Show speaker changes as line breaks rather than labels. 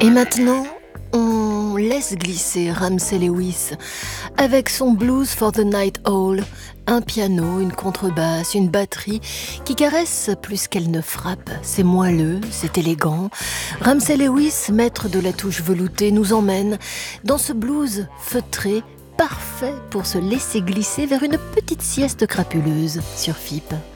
Et maintenant, on laisse glisser Ramsey Lewis avec son Blues for the Night Owl, un piano, une contrebasse, une batterie qui caresse plus qu'elle ne frappe. C'est moelleux, c'est élégant. Ramsey Lewis, maître de la touche veloutée, nous emmène dans ce blues feutré, parfait pour se laisser glisser vers une petite sieste crapuleuse sur FIP.